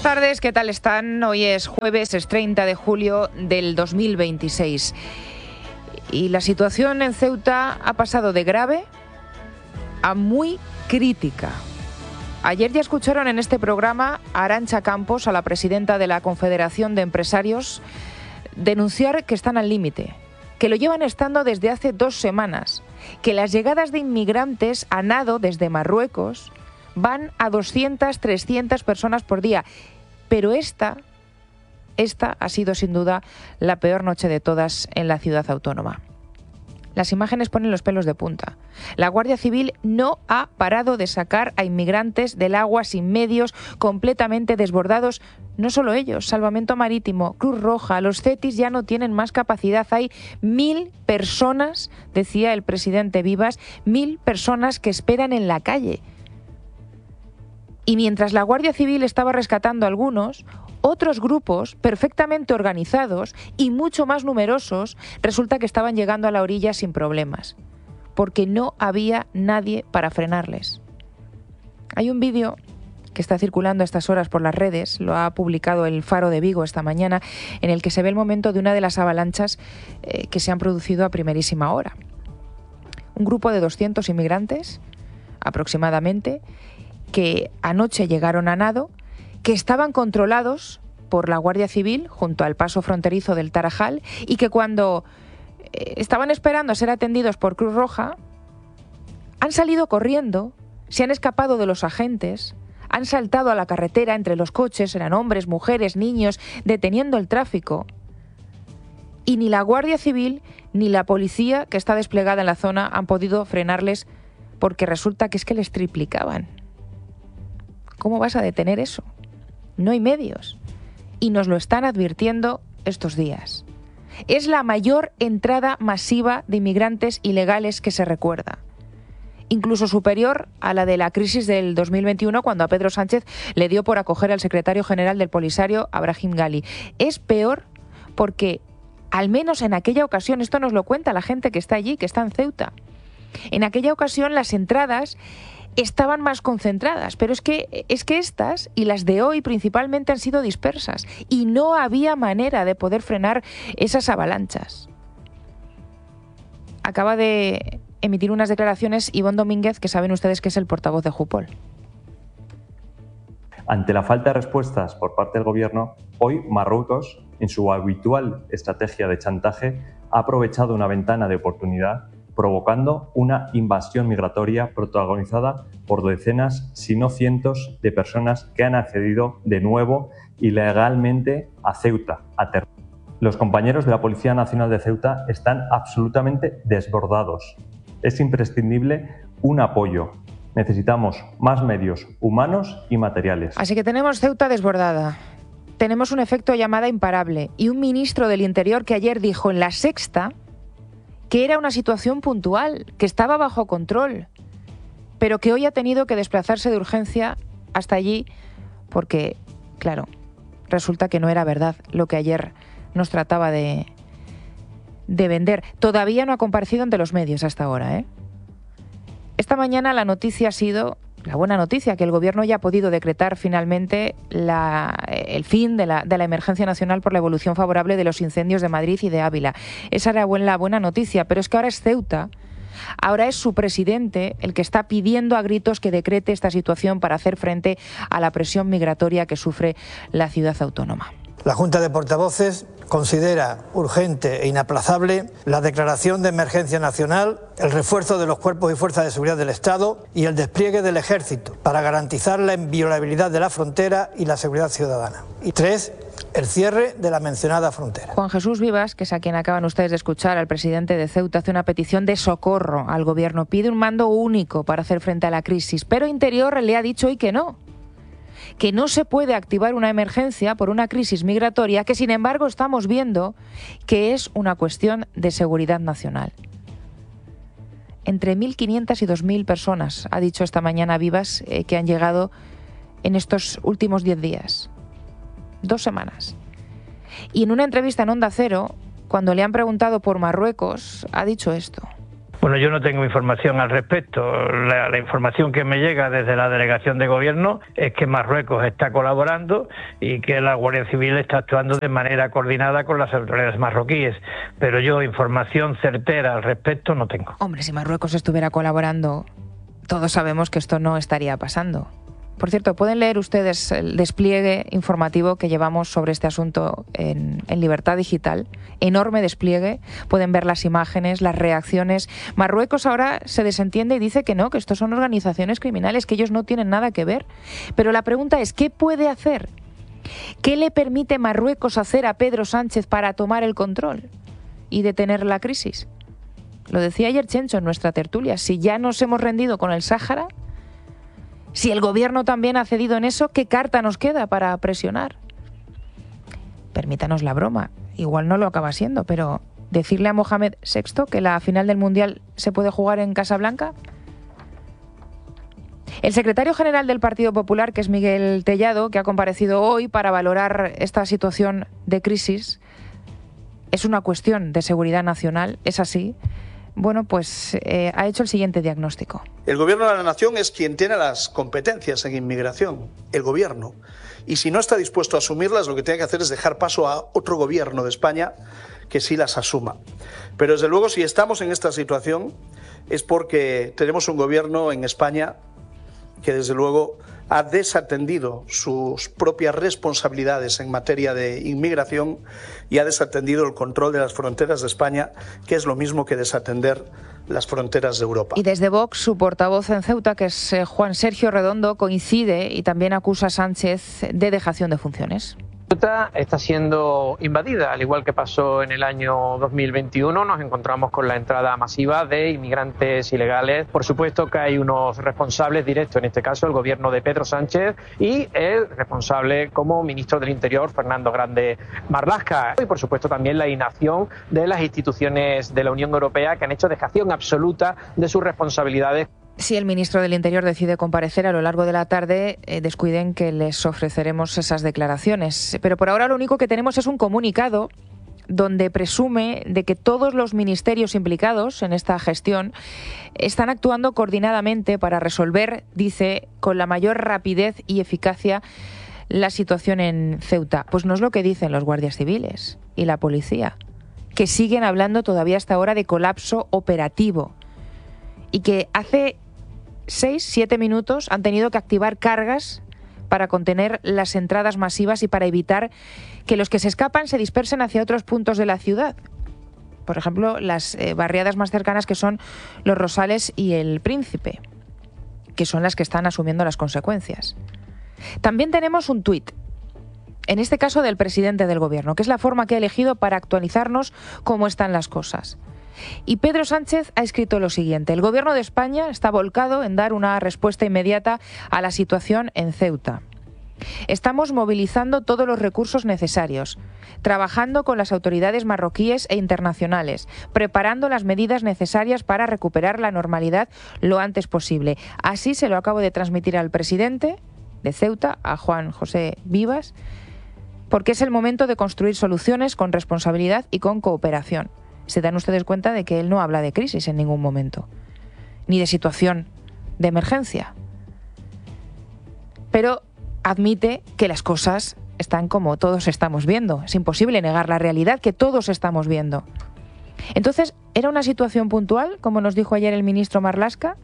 tardes, ¿qué tal están? Hoy es jueves, es 30 de julio del 2026. Y la situación en Ceuta ha pasado de grave a muy crítica. Ayer ya escucharon en este programa a Arantxa Campos, a la presidenta de la Confederación de Empresarios, denunciar que están al límite, que lo llevan estando desde hace 2 semanas, que las llegadas de inmigrantes a nado desde Marruecos van a 200, 300 personas por día. Pero esta ha sido sin duda la peor noche de todas en la ciudad autónoma. Las imágenes ponen los pelos de punta. La Guardia Civil no ha parado de sacar a inmigrantes del agua sin medios, completamente desbordados. No solo ellos, Salvamento Marítimo, Cruz Roja, los CETIs ya no tienen más capacidad. Hay 1000 personas, decía el presidente Vivas, 1000 personas que esperan en la calle. Y mientras la Guardia Civil estaba rescatando a algunos, otros grupos perfectamente organizados y mucho más numerosos resulta que estaban llegando a la orilla sin problemas, porque no había nadie para frenarles. Hay un vídeo que está circulando a estas horas por las redes, lo ha publicado El Faro de Vigo esta mañana, en el que se ve el momento de una de las avalanchas que se han producido a primerísima hora. Un grupo de 200 inmigrantes, aproximadamente, que anoche llegaron a nado, que estaban controlados por la Guardia Civil junto al paso fronterizo del Tarajal y que cuando estaban esperando a ser atendidos por Cruz Roja, han salido corriendo, se han escapado de los agentes, han saltado a la carretera entre los coches, eran hombres, mujeres, niños, deteniendo el tráfico. Y ni la Guardia Civil ni la policía que está desplegada en la zona han podido frenarles porque resulta que es que les triplicaban. ¿Cómo vas a detener eso? No hay medios. Y nos lo están advirtiendo estos días. Es la mayor entrada masiva de inmigrantes ilegales que se recuerda. Incluso superior a la de la crisis del 2021, cuando a Pedro Sánchez le dio por acoger al secretario general del Polisario, a Brahim Gali. Es peor porque, al menos en aquella ocasión, esto nos lo cuenta la gente que está allí, que está en Ceuta, en aquella ocasión las entradas estaban más concentradas, pero es que estas y las de hoy principalmente han sido dispersas y no había manera de poder frenar esas avalanchas. Acaba de emitir unas declaraciones Ivonne Domínguez, que saben ustedes que es el portavoz de Jupol. Ante la falta de respuestas por parte del Gobierno, hoy Marruecos, en su habitual estrategia de chantaje, ha aprovechado una ventana de oportunidad provocando una invasión migratoria protagonizada por decenas, si no cientos, de personas que han accedido de nuevo ilegalmente a Ceuta, a territorio. Los compañeros de la Policía Nacional de Ceuta están absolutamente desbordados. Es imprescindible un apoyo. Necesitamos más medios humanos y materiales. Así que tenemos Ceuta desbordada. Tenemos un efecto llamada imparable y un ministro del Interior que ayer dijo en La Sexta que era una situación puntual, que estaba bajo control, pero que hoy ha tenido que desplazarse de urgencia hasta allí porque, claro, resulta que no era verdad lo que ayer nos trataba de vender. Todavía no ha comparecido ante los medios hasta ahora, ¿eh? Esta mañana la noticia ha sido, la buena noticia, que el Gobierno ya ha podido decretar finalmente el fin de la emergencia nacional por la evolución favorable de los incendios de Madrid y de Ávila. Esa era la buena noticia, pero es que ahora es Ceuta, ahora es su presidente el que está pidiendo a gritos que decrete esta situación para hacer frente a la presión migratoria que sufre la ciudad autónoma. La Junta de Portavoces considera urgente e inaplazable la declaración de emergencia nacional, el refuerzo de los cuerpos y fuerzas de seguridad del Estado y el despliegue del Ejército para garantizar la inviolabilidad de la frontera y la seguridad ciudadana. Y 3, el cierre de la mencionada frontera. Juan Jesús Vivas, que es a quien acaban ustedes de escuchar, al presidente de Ceuta, hace una petición de socorro al Gobierno. Pide un mando único para hacer frente a la crisis, pero Interior le ha dicho hoy que no se puede activar una emergencia por una crisis migratoria que, sin embargo, estamos viendo que es una cuestión de seguridad nacional. Entre 1.500 y 2.000 personas, ha dicho esta mañana Vivas, que han llegado en estos últimos 10 días. 2 semanas. Y en una entrevista en Onda Cero, cuando le han preguntado por Marruecos, ha dicho esto. Bueno, yo no tengo información al respecto. La información que me llega desde la delegación de gobierno es que Marruecos está colaborando y que la Guardia Civil está actuando de manera coordinada con las autoridades marroquíes. Pero yo información certera al respecto no tengo. Hombre, si Marruecos estuviera colaborando, todos sabemos que esto no estaría pasando. Por cierto, pueden leer ustedes el despliegue informativo que llevamos sobre este asunto en Libertad Digital. Enorme despliegue. Pueden ver las imágenes, las reacciones. Marruecos ahora se desentiende y dice que no, que estos son organizaciones criminales, que ellos no tienen nada que ver. Pero la pregunta es, ¿qué puede hacer? ¿Qué le permite Marruecos hacer a Pedro Sánchez para tomar el control y detener la crisis? Lo decía ayer Chencho en nuestra tertulia. Si ya nos hemos rendido con el Sáhara, si el gobierno también ha cedido en eso, ¿qué carta nos queda para presionar? Permítanos la broma, igual no lo acaba siendo, pero ¿decirle a Mohamed VI que la final del Mundial se puede jugar en Casablanca? El secretario general del Partido Popular, que es Miguel Tellado, que ha comparecido hoy para valorar esta situación de crisis, es una cuestión de seguridad nacional, es así. Bueno, pues ha hecho el siguiente diagnóstico. El Gobierno de la Nación es quien tiene las competencias en inmigración, el Gobierno. Y si no está dispuesto a asumirlas, lo que tiene que hacer es dejar paso a otro Gobierno de España que sí las asuma. Pero desde luego, si estamos en esta situación, es porque tenemos un Gobierno en España que desde luego ha desatendido sus propias responsabilidades en materia de inmigración y ha desatendido el control de las fronteras de España, que es lo mismo que desatender las fronteras de Europa. Y desde Vox, su portavoz en Ceuta, que es Juan Sergio Redondo, coincide y también acusa a Sánchez de dejación de funciones. Ceuta está siendo invadida, al igual que pasó en el año 2021. Nos encontramos con la entrada masiva de inmigrantes ilegales. Por supuesto que hay unos responsables directos, en este caso el gobierno de Pedro Sánchez y el responsable como ministro del Interior, Fernando Grande Marlaska. Y por supuesto también la inacción de las instituciones de la Unión Europea, que han hecho dejación absoluta de sus responsabilidades. Si el ministro del Interior decide comparecer a lo largo de la tarde, descuiden que les ofreceremos esas declaraciones. Pero por ahora lo único que tenemos es un comunicado donde presume de que todos los ministerios implicados en esta gestión están actuando coordinadamente para resolver, dice, con la mayor rapidez y eficacia la situación en Ceuta. Pues no es lo que dicen los guardias civiles y la policía, que siguen hablando todavía hasta ahora de colapso operativo y que hace 6-7 minutos han tenido que activar cargas para contener las entradas masivas y para evitar que los que se escapan se dispersen hacia otros puntos de la ciudad. Por ejemplo, las barriadas más cercanas, que son Los Rosales y El Príncipe, que son las que están asumiendo las consecuencias. También tenemos un tuit, en este caso del presidente del gobierno, que es la forma que ha elegido para actualizarnos cómo están las cosas. Y Pedro Sánchez ha escrito lo siguiente: el Gobierno de España está volcado en dar una respuesta inmediata a la situación en Ceuta. Estamos movilizando todos los recursos necesarios, trabajando con las autoridades marroquíes e internacionales, preparando las medidas necesarias para recuperar la normalidad lo antes posible. Así se lo acabo de transmitir al presidente de Ceuta, a Juan José Vivas, porque es el momento de construir soluciones con responsabilidad y con cooperación. Se dan ustedes cuenta de que él no habla de crisis en ningún momento, ni de situación de emergencia. Pero admite que las cosas están como todos estamos viendo. Es imposible negar la realidad que todos estamos viendo. Entonces, ¿era una situación puntual, como nos dijo ayer el ministro Marlaska?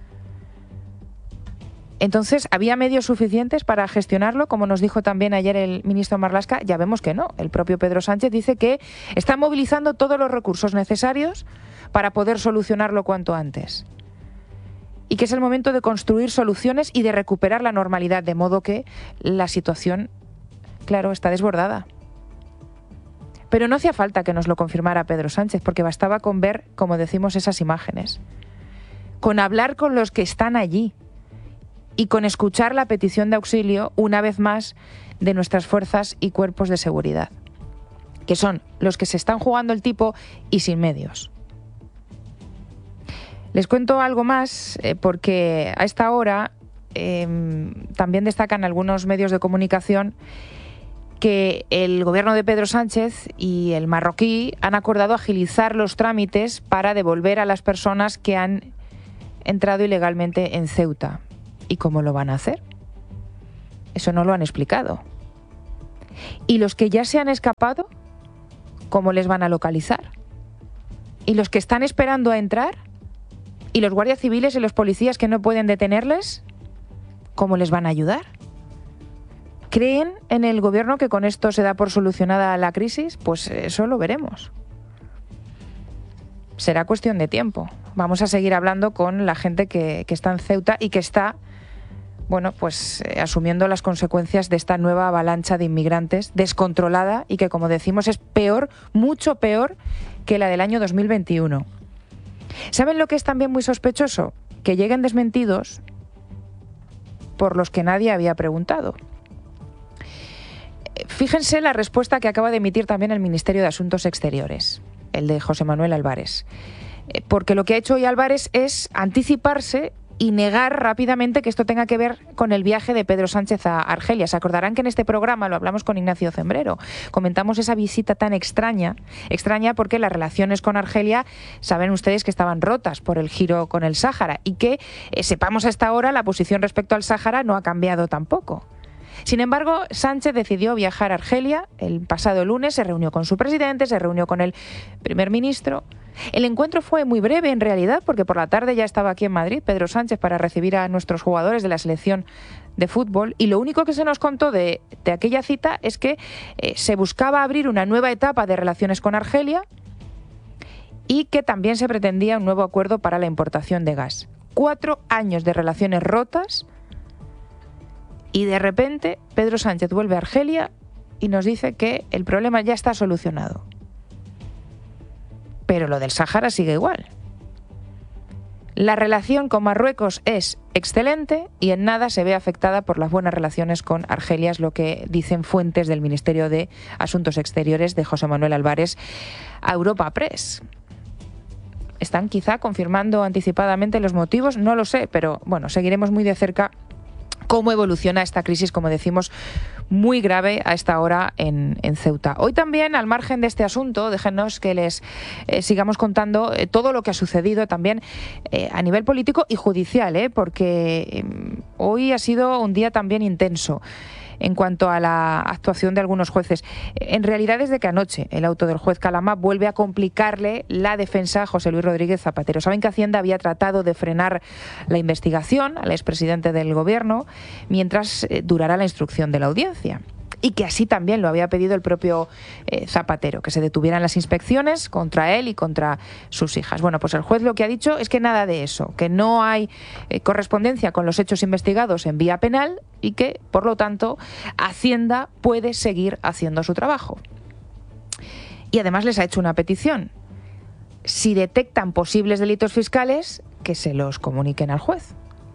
Entonces, ¿había medios suficientes para gestionarlo, como nos dijo también ayer el ministro Marlaska? Ya vemos que no. El propio Pedro Sánchez dice que está movilizando todos los recursos necesarios para poder solucionarlo cuanto antes. Y que es el momento de construir soluciones y de recuperar la normalidad, de modo que la situación, claro, está desbordada. Pero no hacía falta que nos lo confirmara Pedro Sánchez, porque bastaba con ver, como decimos, esas imágenes, con hablar con los que están allí y con escuchar la petición de auxilio, una vez más, de nuestras fuerzas y cuerpos de seguridad, que son los que se están jugando el tipo y sin medios. Les cuento algo más, porque a esta hora también destacan algunos medios de comunicación que el gobierno de Pedro Sánchez y el marroquí han acordado agilizar los trámites para devolver a las personas que han entrado ilegalmente en Ceuta. ¿Y cómo lo van a hacer? Eso no lo han explicado. ¿Y los que ya se han escapado? ¿Cómo les van a localizar? ¿Y los que están esperando a entrar? ¿Y los guardias civiles y los policías que no pueden detenerles? ¿Cómo les van a ayudar? ¿Creen en el gobierno que con esto se da por solucionada la crisis? Pues eso lo veremos. Será cuestión de tiempo. Vamos a seguir hablando con la gente que está en Ceuta y que está, bueno, pues asumiendo las consecuencias de esta nueva avalancha de inmigrantes descontrolada y que, como decimos, es peor, mucho peor que la del año 2021. ¿Saben lo que es también muy sospechoso? Que lleguen desmentidos por los que nadie había preguntado. Fíjense la respuesta que acaba de emitir también el Ministerio de Asuntos Exteriores, el de José Manuel Álvarez. Porque lo que ha hecho hoy Álvarez es anticiparse y negar rápidamente que esto tenga que ver con el viaje de Pedro Sánchez a Argelia. Se acordarán que en este programa lo hablamos con Ignacio Zembrero. Comentamos esa visita tan extraña porque las relaciones con Argelia, saben ustedes que estaban rotas por el giro con el Sáhara y que, sepamos hasta ahora, la posición respecto al Sáhara no ha cambiado tampoco. Sin embargo, Sánchez decidió viajar a Argelia el pasado lunes, se reunió con su presidente, se reunió con el primer ministro. El encuentro fue muy breve en realidad, porque por la tarde ya estaba aquí en Madrid Pedro Sánchez para recibir a nuestros jugadores de la selección de fútbol, y lo único que se nos contó de aquella cita es que se buscaba abrir una nueva etapa de relaciones con Argelia y que también se pretendía un nuevo acuerdo para la importación de gas. 4 años de relaciones rotas. Y de repente Pedro Sánchez vuelve a Argelia y nos dice que el problema ya está solucionado. Pero lo del Sáhara sigue igual. La relación con Marruecos es excelente y en nada se ve afectada por las buenas relaciones con Argelia, es lo que dicen fuentes del Ministerio de Asuntos Exteriores de José Manuel Álvarez a Europa Press. ¿Están quizá confirmando anticipadamente los motivos? No lo sé, pero bueno, seguiremos muy de cerca cómo evoluciona esta crisis, como decimos, muy grave a esta hora en Ceuta. Hoy también, al margen de este asunto, déjenos que les sigamos contando todo lo que ha sucedido también a nivel político y judicial, porque hoy ha sido un día también intenso en cuanto a la actuación de algunos jueces. En realidad, desde que anoche el auto del juez Calama vuelve a complicarle la defensa a José Luis Rodríguez Zapatero. Saben que Hacienda había tratado de frenar la investigación al expresidente del Gobierno mientras durara la instrucción de la audiencia. Y que así también lo había pedido el propio Zapatero, que se detuvieran las inspecciones contra él y contra sus hijas. Bueno, pues el juez lo que ha dicho es que nada de eso, que no hay correspondencia con los hechos investigados en vía penal y que, por lo tanto, Hacienda puede seguir haciendo su trabajo. Y además les ha hecho una petición. Si detectan posibles delitos fiscales, que se los comuniquen al juez.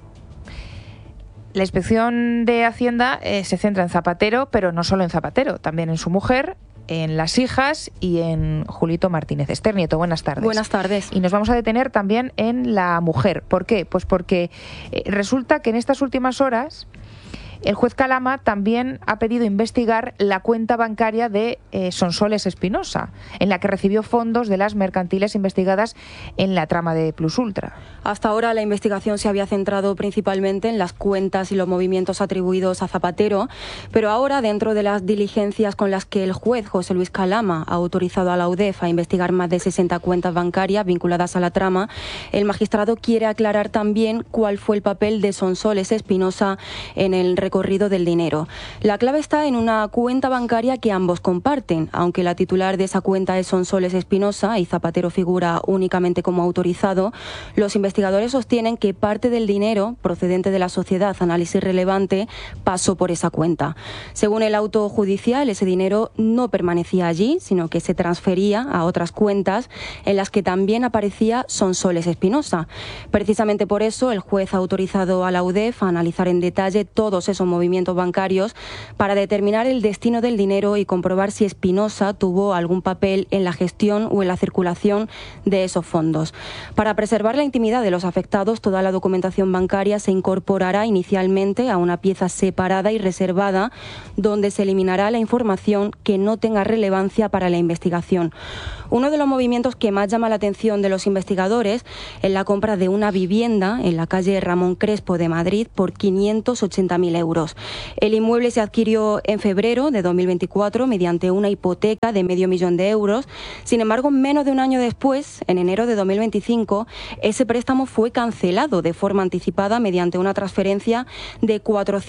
La inspección de Hacienda se centra en Zapatero, pero no solo en Zapatero, también en su mujer, en las hijas y en Julito Martínez. Esther Nieto, buenas tardes. Buenas tardes. Y nos vamos a detener también en la mujer. ¿Por qué? Pues porque resulta que en estas últimas horas el juez Calama también ha pedido investigar la cuenta bancaria de Sonsoles Espinosa, en la que recibió fondos de las mercantiles investigadas en la trama de Plus Ultra. Hasta ahora la investigación se había centrado principalmente en las cuentas y los movimientos atribuidos a Zapatero, pero ahora, dentro de las diligencias con las que el juez José Luis Calama ha autorizado a la UDEF a investigar más de 60 cuentas bancarias vinculadas a la trama, el magistrado quiere aclarar también cuál fue el papel de Sonsoles Espinosa en el recorrido del dinero. La clave está en una cuenta bancaria que ambos comparten, aunque la titular de esa cuenta es Sonsoles Espinosa y Zapatero figura únicamente como autorizado. Los investigadores sostienen que parte del dinero procedente de la sociedad Análisis Relevante pasó por esa cuenta. Según el auto judicial, ese dinero no permanecía allí, sino que se transfería a otras cuentas en las que también aparecía Sonsoles Espinosa. Precisamente por eso, el juez ha autorizado a la UDEF a analizar en detalle todos esos o movimientos bancarios para determinar el destino del dinero y comprobar si Espinosa tuvo algún papel en la gestión o en la circulación de esos fondos. Para preservar la intimidad de los afectados, toda la documentación bancaria se incorporará inicialmente a una pieza separada y reservada, donde se eliminará la información que no tenga relevancia para la investigación. Uno de los movimientos que más llama la atención de los investigadores es la compra de una vivienda en la calle Ramón Crespo de Madrid por 580.000 euros. El inmueble se adquirió en febrero de 2024 mediante una hipoteca de $500.000 de euros. Sin embargo, menos de un año después, en enero de 2025, ese préstamo fue cancelado de forma anticipada mediante una transferencia de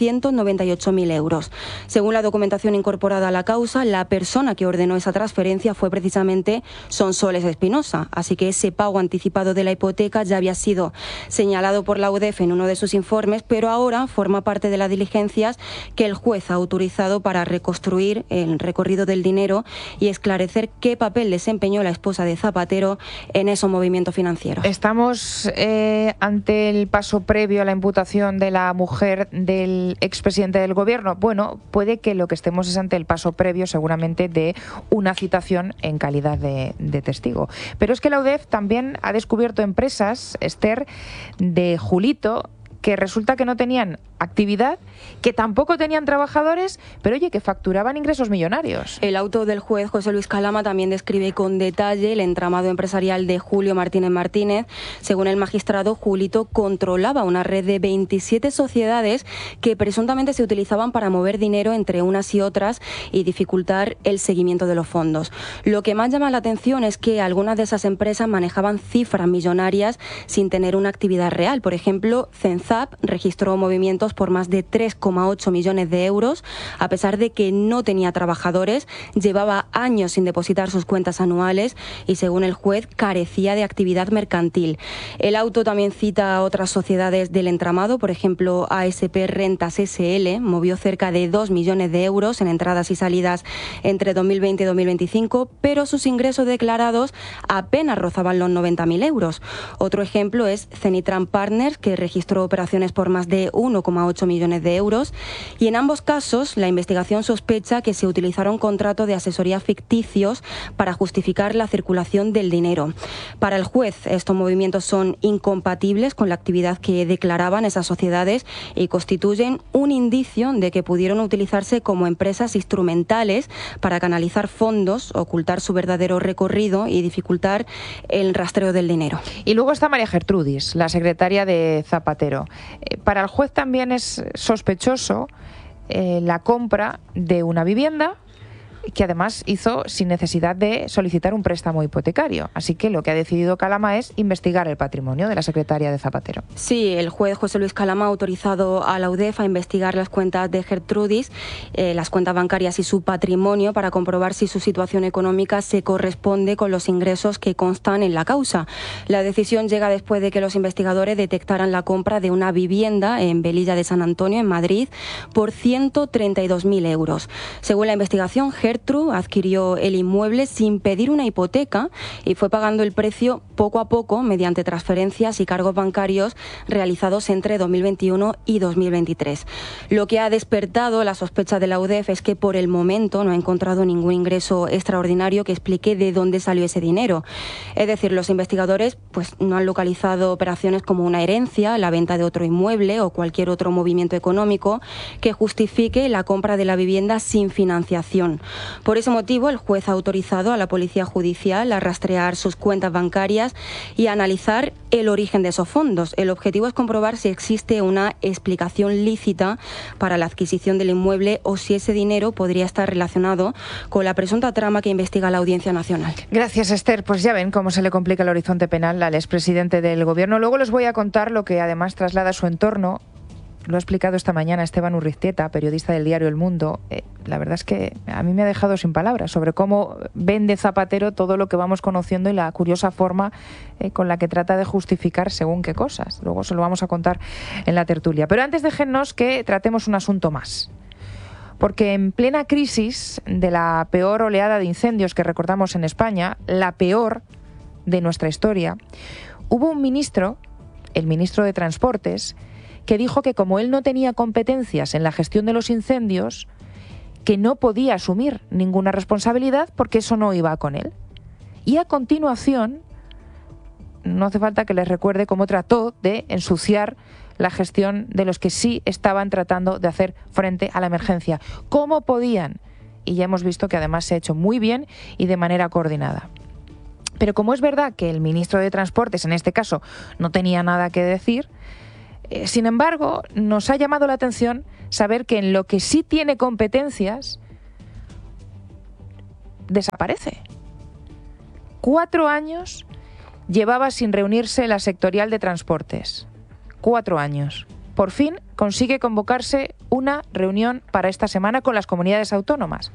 498.000 euros. Según la documentación incorporada a la causa, la persona que ordenó esa transferencia fue precisamente Sonsoles Espinosa, así que ese pago anticipado de la hipoteca ya había sido señalado por la UDEF en uno de sus informes, pero ahora forma parte de las diligencias que el juez ha autorizado para reconstruir el recorrido del dinero y esclarecer qué papel desempeñó la esposa de Zapatero en esos movimientos financieros. Estamos ante el paso previo a la imputación de la mujer del expresidente del Gobierno. Bueno, puede que lo que estemos es ante el paso previo, seguramente, de una citación en calidad de testigo. Pero es que la UDEF también ha descubierto empresas, Esther, de Julito, que resulta que no tenían actividad, que tampoco tenían trabajadores, pero oye, que facturaban ingresos millonarios. El auto del juez José Luis Calama también describe con detalle el entramado empresarial de Julio Martínez Martínez. Según el magistrado, Julito controlaba una red de 27 sociedades que presuntamente se utilizaban para mover dinero entre unas y otras y dificultar el seguimiento de los fondos. Lo que más llama la atención es que algunas de esas empresas manejaban cifras millonarias sin tener una actividad real. Por ejemplo, Cenzap registró movimientos por más de 3,8 millones de euros, a pesar de que no tenía trabajadores, llevaba años sin depositar sus cuentas anuales y, según el juez, carecía de actividad mercantil. El auto también cita a otras sociedades del entramado, por ejemplo, ASP Rentas SL movió cerca de 2 millones de euros en entradas y salidas entre 2020 y 2025, pero sus ingresos declarados apenas rozaban los 90.000 euros. Otro ejemplo es Cenitran Partners, que registró operaciones por más de 1,8 millones de euros, y en ambos casos la investigación sospecha que se utilizaron contratos de asesoría ficticios para justificar la circulación del dinero. Para el juez, estos movimientos son incompatibles con la actividad que declaraban esas sociedades y constituyen un indicio de que pudieron utilizarse como empresas instrumentales para canalizar fondos, ocultar su verdadero recorrido y dificultar el rastreo del dinero. Y luego está María Gertrudis, la secretaria de Zapatero. Para el juez también es sospechoso la compra de una vivienda que además hizo sin necesidad de solicitar un préstamo hipotecario. Así que lo que ha decidido Calama es investigar el patrimonio de la secretaria de Zapatero. Sí, el juez José Luis Calama ha autorizado a la UDEF a investigar las cuentas de Gertrudis, las cuentas bancarias y su patrimonio para comprobar si su situación económica se corresponde con los ingresos que constan en la causa. La decisión llega después de que los investigadores detectaran la compra de una vivienda en Velilla de San Antonio, en Madrid, por 132.000 euros. Según la investigación, Gertrudis adquirió el inmueble sin pedir una hipoteca y fue pagando el precio poco a poco mediante transferencias y cargos bancarios realizados entre 2021 y 2023. Lo que ha despertado la sospecha de la UDEF es que por el momento no ha encontrado ningún ingreso extraordinario que explique de dónde salió ese dinero. Es decir, los investigadores no han localizado operaciones como una herencia, la venta de otro inmueble o cualquier otro movimiento económico que justifique la compra de la vivienda sin financiación. Por ese motivo, el juez ha autorizado a la Policía Judicial a rastrear sus cuentas bancarias y a analizar el origen de esos fondos. El objetivo es comprobar si existe una explicación lícita para la adquisición del inmueble o si ese dinero podría estar relacionado con la presunta trama que investiga la Audiencia Nacional. Gracias, Esther. Pues ya ven cómo se le complica el horizonte penal al expresidente del Gobierno. Luego les voy a contar lo que además traslada su entorno. Lo ha explicado esta mañana Esteban Urriztieta, periodista del diario El Mundo. La verdad es que a mí me ha dejado sin palabras sobre cómo vende Zapatero todo lo que vamos conociendo y la curiosa forma con la que trata de justificar según qué cosas. Luego se lo vamos a contar en la tertulia. Pero antes déjennos que tratemos un asunto más. Porque en plena crisis de la peor oleada de incendios que recordamos en España, la peor de nuestra historia, hubo un ministro, el ministro de Transportes, que dijo que como él no tenía competencias en la gestión de los incendios, que no podía asumir ninguna responsabilidad porque eso no iba con él. Y a continuación, no hace falta que les recuerde cómo trató de ensuciar la gestión de los que sí estaban tratando de hacer frente a la emergencia. ¿Cómo podían? Y ya hemos visto que además se ha hecho muy bien y de manera coordinada. Pero como es verdad que el ministro de Transportes, en este caso, no tenía nada que decir, sin embargo, nos ha llamado la atención saber que en lo que sí tiene competencias, desaparece. 4 años llevaba sin reunirse la sectorial de transportes. 4 años. Por fin consigue convocarse una reunión para esta semana con las comunidades autónomas.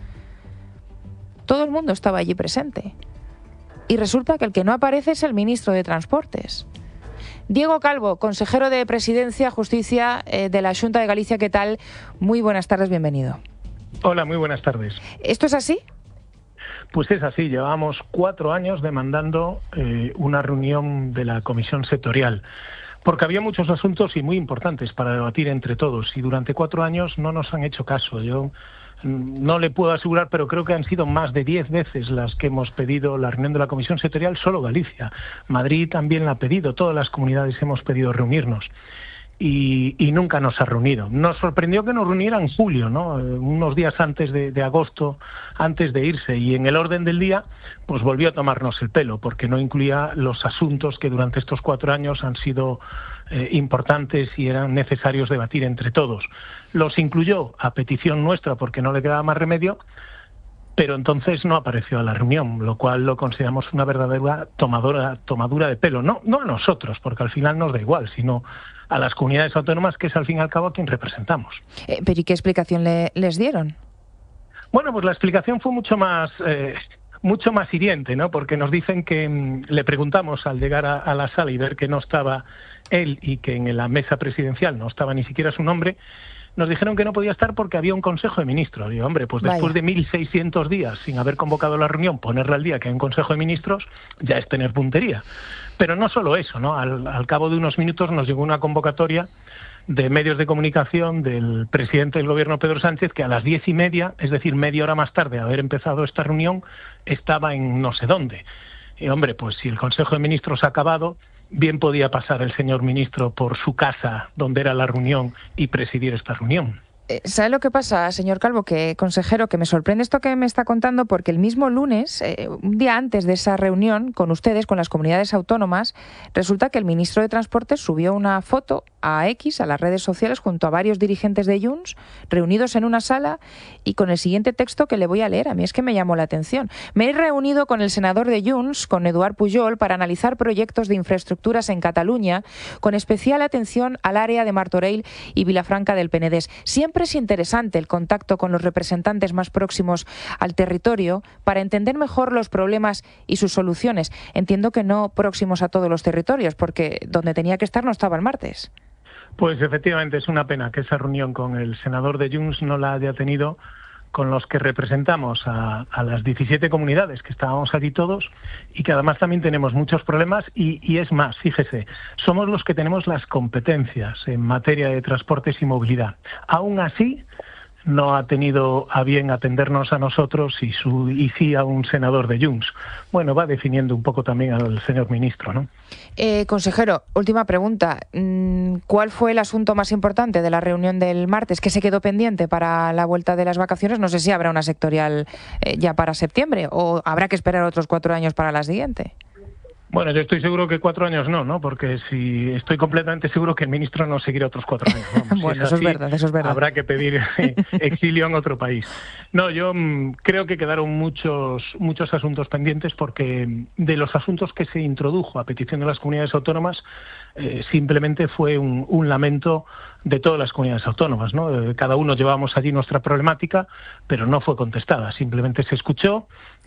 Todo el mundo estaba allí presente. Y resulta que el que no aparece es el ministro de Transportes. Diego Calvo, consejero de Presidencia, Justicia de la Xunta de Galicia, ¿qué tal? Muy buenas tardes, bienvenido. Hola, muy buenas tardes. ¿Esto es así? Pues es así, llevamos 4 años demandando una reunión de la comisión sectorial, porque había muchos asuntos y muy importantes para debatir entre todos, y durante 4 años no nos han hecho caso. Yo no le puedo asegurar, pero creo que han sido más de 10 veces las que hemos pedido la reunión de la comisión sectorial, solo Galicia. Madrid también la ha pedido, todas las comunidades hemos pedido reunirnos. Y nunca nos ha reunido. Nos sorprendió que nos reuniera en julio, ¿no? Unos días antes de agosto, antes de irse, y en el orden del día pues volvió a tomarnos el pelo, porque no incluía los asuntos que durante estos 4 años han sido importantes y eran necesarios debatir entre todos. Los incluyó a petición nuestra porque no le quedaba más remedio, pero entonces no apareció a la reunión, lo cual lo consideramos una verdadera tomadura de pelo. No a nosotros, porque al final nos da igual, sino a las comunidades autónomas, que es al fin y al cabo a quien representamos. ¿Pero y qué explicación les dieron? Bueno, pues la explicación fue mucho más hiriente, ¿no? Porque nos dicen que le preguntamos al llegar a la sala y ver que no estaba él y que en la mesa presidencial no estaba ni siquiera su nombre, nos dijeron que no podía estar porque había un Consejo de Ministros. Digo, hombre, pues después de 1.600 días sin haber convocado la reunión, ponerle al día que hay un Consejo de Ministros ya es tener puntería. Pero no solo eso, ¿no? Al cabo de unos minutos nos llegó una convocatoria de medios de comunicación del presidente del Gobierno, Pedro Sánchez, que a las 10:30, es decir, media hora más tarde de haber empezado esta reunión, estaba en no sé dónde. Y hombre, pues si el Consejo de Ministros ha acabado, bien podía pasar el señor ministro por su casa, donde era la reunión, y presidir esta reunión. ¿Sabe lo que pasa, señor Calvo, consejero, que me sorprende esto que me está contando? Porque el mismo lunes, un día antes de esa reunión con ustedes, con las comunidades autónomas, resulta que el ministro de Transportes subió una foto a X, a las redes sociales, junto a varios dirigentes de Junts, reunidos en una sala y con el siguiente texto que le voy a leer. A mí es que me llamó la atención. Me he reunido con el senador de Junts, con Eduard Pujol, para analizar proyectos de infraestructuras en Cataluña, con especial atención al área de Martorell y Vilafranca del Penedès. Siempre es interesante el contacto con los representantes más próximos al territorio para entender mejor los problemas y sus soluciones. Entiendo que no próximos a todos los territorios, porque donde tenía que estar no estaba el martes. Pues efectivamente es una pena que esa reunión con el senador de Junts no la haya tenido con los que representamos a las 17 comunidades que estábamos allí todos, y que además también tenemos muchos problemas y es más, fíjese, somos los que tenemos las competencias en materia de transportes y movilidad. Aún así, no ha tenido a bien atendernos a nosotros y sí a un senador de Junts. Bueno, va definiendo un poco también al señor ministro, ¿no? Consejero, última pregunta. ¿Cuál fue el asunto más importante de la reunión del martes? ¿Qué se quedó pendiente para la vuelta de las vacaciones? No sé si habrá una sectorial ya para septiembre o habrá que esperar otros 4 años para la siguiente. Bueno, yo estoy seguro que 4 años no, porque si estoy completamente seguro que el ministro no seguirá otros 4 años. Vamos, bueno, si eso es verdad. Habrá que pedir exilio en otro país. No, yo creo que quedaron muchos asuntos pendientes, porque de los asuntos que se introdujo a petición de las comunidades autónomas, simplemente fue un lamento de todas las comunidades autónomas, ¿no? Cada uno llevábamos allí nuestra problemática, pero no fue contestada. Simplemente se escuchó,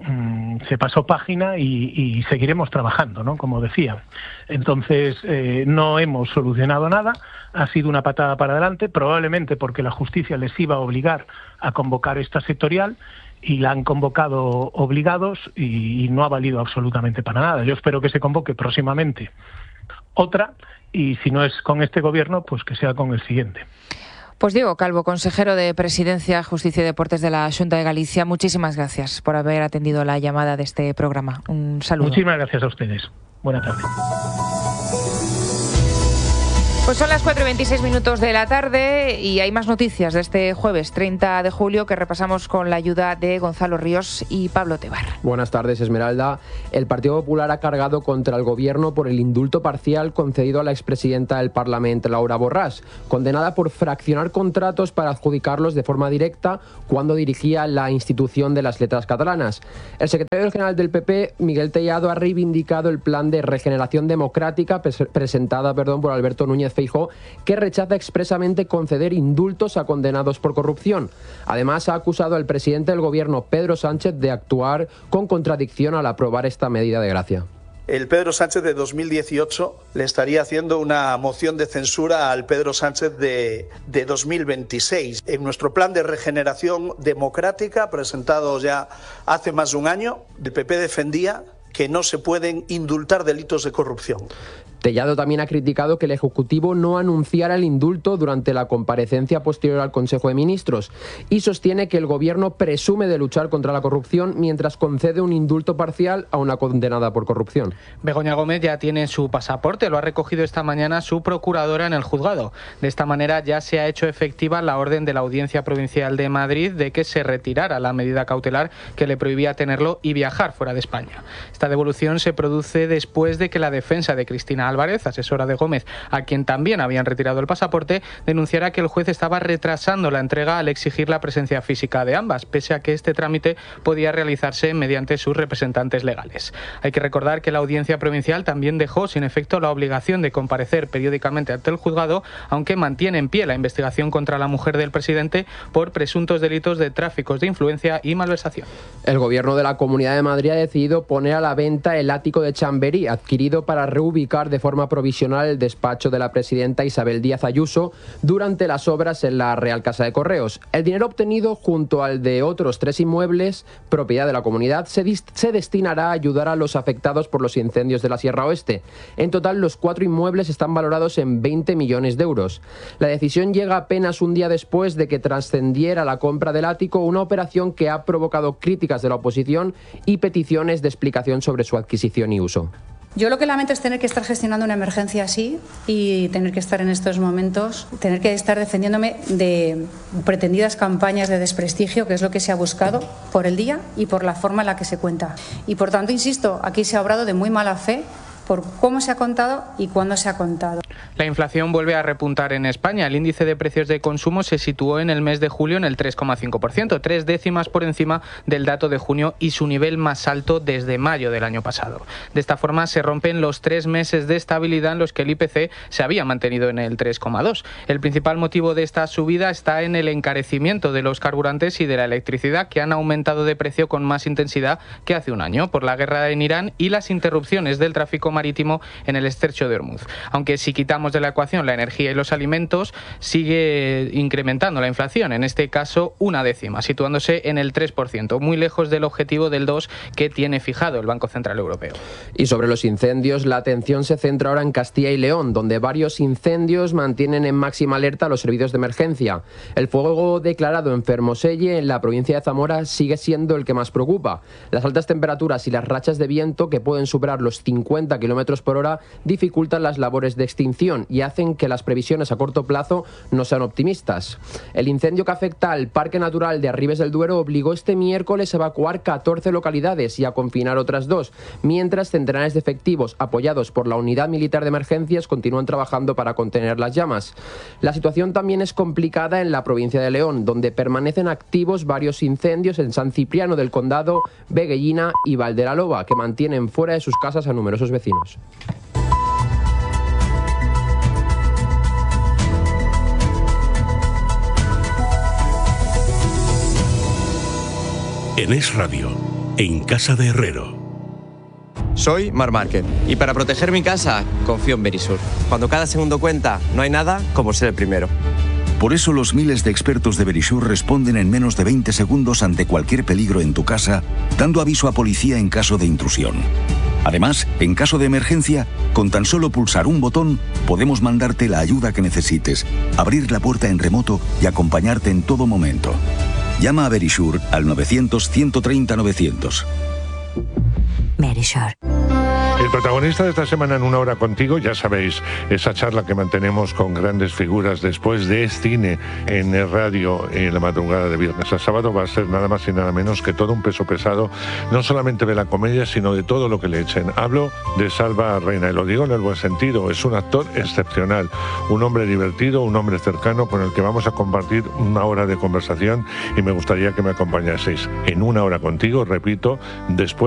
se pasó página y seguiremos trabajando, ¿no? Como decía. Entonces, no hemos solucionado nada. Ha sido una patada para adelante, probablemente porque la justicia les iba a obligar a convocar esta sectorial, y la han convocado obligados y no ha valido absolutamente para nada. Yo espero que se convoque próximamente otra, y si no es con este gobierno, pues que sea con el siguiente. Pues Diego Calvo, consejero de Presidencia, Justicia y Deportes de la Xunta de Galicia, muchísimas gracias por haber atendido la llamada de este programa. Un saludo. Muchísimas gracias a ustedes. Buenas tardes. Pues son las 4:26 de la tarde y hay más noticias de este jueves 30 de julio que repasamos con la ayuda de Gonzalo Ríos y Pablo Tebar. Buenas tardes, Esmeralda. El Partido Popular ha cargado contra el Gobierno por el indulto parcial concedido a la expresidenta del Parlamento, Laura Borràs, condenada por fraccionar contratos para adjudicarlos de forma directa cuando dirigía la institución de las letras catalanas. El secretario general del PP, Miguel Tellado, ha reivindicado el plan de regeneración democrática presentada por Alberto Núñez Feijóo, que rechaza expresamente conceder indultos a condenados por corrupción. Además, ha acusado al presidente del Gobierno, Pedro Sánchez, de actuar con contradicción al aprobar esta medida de gracia. El Pedro Sánchez de 2018 le estaría haciendo una moción de censura al Pedro Sánchez de 2026. En nuestro plan de regeneración democrática, presentado ya hace más de un año, el PP defendía que no se pueden indultar delitos de corrupción. Tellado también ha criticado que el Ejecutivo no anunciara el indulto durante la comparecencia posterior al Consejo de Ministros y sostiene que el Gobierno presume de luchar contra la corrupción mientras concede un indulto parcial a una condenada por corrupción. Begoña Gómez ya tiene su pasaporte, lo ha recogido esta mañana su procuradora en el juzgado. De esta manera ya se ha hecho efectiva la orden de la Audiencia Provincial de Madrid de que se retirara la medida cautelar que le prohibía tenerlo y viajar fuera de España. Esta devolución se produce después de que la defensa de Cristina Álvarez, asesora de Gómez, a quien también habían retirado el pasaporte, denunciara que el juez estaba retrasando la entrega al exigir la presencia física de ambas, pese a que este trámite podía realizarse mediante sus representantes legales. Hay que recordar que la Audiencia Provincial también dejó sin efecto la obligación de comparecer periódicamente ante el juzgado, aunque mantiene en pie la investigación contra la mujer del presidente por presuntos delitos de tráficos de influencia y malversación. El Gobierno de la Comunidad de Madrid ha decidido poner a la venta el ático de Chamberí, adquirido para reubicar de forma provisional el despacho de la presidenta Isabel Díaz Ayuso durante las obras en la Real Casa de Correos. El dinero obtenido, junto al de otros 3 inmuebles, propiedad de la comunidad, se destinará a ayudar a los afectados por los incendios de la Sierra Oeste. En total, los 4 inmuebles están valorados en 20 millones de euros. La decisión llega apenas un día después de que trascendiera la compra del ático, una operación que ha provocado críticas de la oposición y peticiones de explicación sobre su adquisición y uso. Yo lo que lamento es tener que estar gestionando una emergencia así y tener que estar en estos momentos, tener que estar defendiéndome de pretendidas campañas de desprestigio, que es lo que se ha buscado por el día y por la forma en la que se cuenta. Y por tanto, insisto, aquí se ha obrado de muy mala fe por cómo se ha contado y cuándo se ha contado. La inflación vuelve a repuntar en España. El índice de precios de consumo se situó en el mes de julio en el 3,5%, 3 décimas por encima del dato de junio y su nivel más alto desde mayo del año pasado. De esta forma se rompen los 3 meses de estabilidad en los que el IPC se había mantenido en el 3,2%. El principal motivo de esta subida está en el encarecimiento de los carburantes y de la electricidad, que han aumentado de precio con más intensidad que hace un año por la guerra en Irán y las interrupciones del tráfico marítimo en el estrecho de Hormuz. Aunque si quitamos de la ecuación la energía y los alimentos, sigue incrementando la inflación, en este caso 1 décima, situándose en el 3%, muy lejos del objetivo del 2% que tiene fijado el Banco Central Europeo. Y sobre los incendios, la atención se centra ahora en Castilla y León, donde varios incendios mantienen en máxima alerta a los servicios de emergencia. El fuego declarado en Fermoselle, en la provincia de Zamora, sigue siendo el que más preocupa. Las altas temperaturas y las rachas de viento, que pueden superar los 50 km por hora, dificultan las labores de extinción y hacen que las previsiones a corto plazo no sean optimistas. El incendio que afecta al Parque Natural de Arribes del Duero obligó este miércoles a evacuar 14 localidades y a confinar otras 2, mientras centenares de efectivos apoyados por la Unidad Militar de Emergencias continúan trabajando para contener las llamas. La situación también es complicada en la provincia de León, donde permanecen activos varios incendios en San Cipriano del Condado, Veguellina y Valderaloba, que mantienen fuera de sus casas a numerosos vecinos. En Es Radio, en Casa de Herrero. Soy Mar Márquez y para proteger mi casa confío en Verisur. Cuando cada segundo cuenta, no hay nada como ser el primero. Por eso los miles de expertos de Verisur responden en menos de 20 segundos ante cualquier peligro en tu casa, dando aviso a policía en caso de intrusión. Además, en caso de emergencia, con tan solo pulsar un botón, podemos mandarte la ayuda que necesites, abrir la puerta en remoto y acompañarte en todo momento. Llama a Verisure al 900-130-900. Verisure. El protagonista de esta semana en Una Hora Contigo, ya sabéis, esa charla que mantenemos con grandes figuras después de cine en el radio en la madrugada de viernes a sábado, va a ser nada más y nada menos que todo un peso pesado, no solamente de la comedia, sino de todo lo que le echen. Hablo de Salva Reina, y lo digo en el buen sentido, es un actor excepcional, un hombre divertido, un hombre cercano con el que vamos a compartir una hora de conversación y me gustaría que me acompañaseis en Una Hora Contigo, repito, después